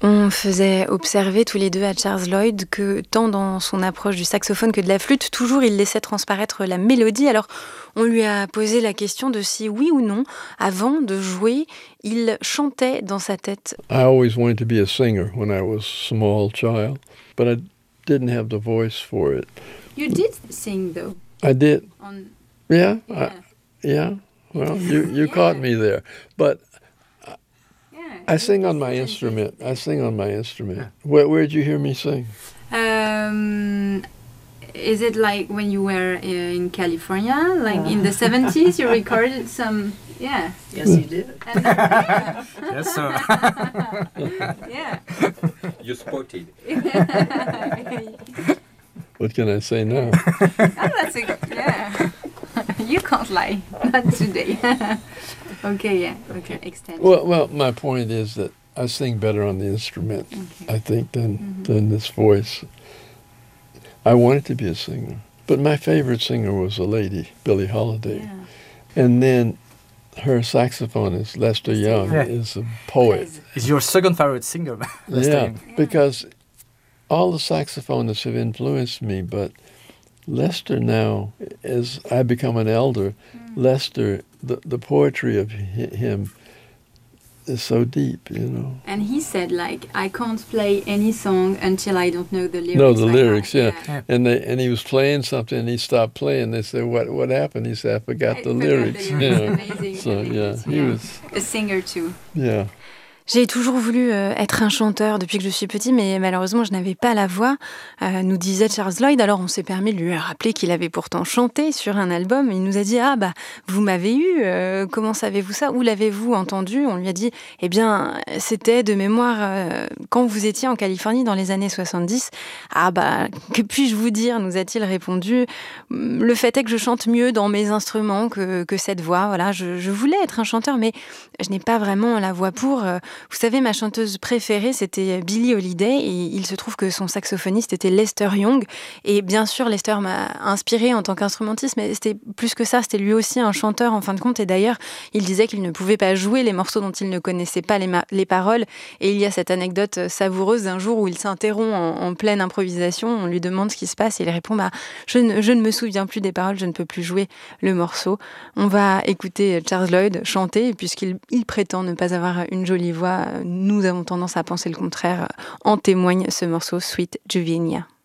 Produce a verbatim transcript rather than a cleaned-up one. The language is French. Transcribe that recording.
On faisait observer tous les deux à Charles Lloyd que tant dans son approche du saxophone que de la flûte, toujours il laissait transparaître la mélodie. Alors on lui a posé la question de si oui ou non, avant de jouer, il chantait dans sa tête. I always wanted to be a singer when I was a small child, but I didn't have the voice for it. You did sing though. I did. On, Yeah. yeah. I, yeah. Well, you, you Yeah. caught me there. But yeah. I sing on my instrument. I sing on my instrument. Where where did you hear me sing? Um, is it like when you were uh, in California, like in the seventies, you recorded some? Yeah. Yes, you did. And, yeah. Yes, sir. yeah. You spotted. What can I say now? Oh, that's a, yeah. You can't lie. Not today. Okay, yeah. Okay, extend. Well, well, my point is that I sing better on the instrument, Okay. I think, than Mhm. than this voice. I wanted to be a singer, but my favorite singer was a lady, Billie Holiday, Yeah. and then her saxophonist Lester Lester Young Young. is a poet. Is your second favorite singer, Lester Yeah, Young? because all the saxophonists have influenced me, but Lester now, as I become an elder, Lester, the, the poetry of hi- him is so deep, you know. And he said, like, I can't play any song until I don't know the lyrics. No, the by lyrics, heart. yeah. Yeah. And they and he was playing something, and he stopped playing. They said, "What what happened?" He said, "I forgot I the forgot lyrics." the lyrics. Yeah. Amazing. So amazing. yeah, he Yeah. was A singer too. yeah. J'ai toujours voulu euh, être un chanteur depuis que je suis petit, mais malheureusement, je n'avais pas la voix, euh, nous disait Charles Lloyd. Alors, on s'est permis de lui rappeler qu'il avait pourtant chanté sur un album. Il nous a dit « Ah, bah, vous m'avez eu, euh, comment savez-vous ça? Où l'avez-vous entendu ?» On lui a dit « Eh bien, c'était de mémoire euh, quand vous étiez en Californie dans les années soixante-dix. »« Ah, bah, que puis-je vous dire ?» nous a-t-il répondu. « Le fait est que je chante mieux dans mes instruments que, que cette voix. Voilà, je, je voulais être un chanteur, mais je n'ai pas vraiment la voix pour... Euh, Vous savez, ma chanteuse préférée, c'était Billie Holiday, et il se trouve que son saxophoniste était Lester Young. Et bien sûr, Lester m'a inspirée en tant qu'instrumentiste, mais c'était plus que ça, c'était lui aussi un chanteur en fin de compte. Et d'ailleurs, il disait qu'il ne pouvait pas jouer les morceaux dont il ne connaissait pas les, ma- les paroles. Et il y a cette anecdote savoureuse d'un jour où il s'interrompt en, en pleine improvisation. On lui demande ce qui se passe et il répond bah, je, ne, je ne me souviens plus des paroles, je ne peux plus jouer le morceau. On va écouter Charles Lloyd chanter, puisqu'il il prétend ne pas avoir une jolie voix. Nous avons tendance à penser le contraire. En témoigne ce morceau Sweet Juvenia.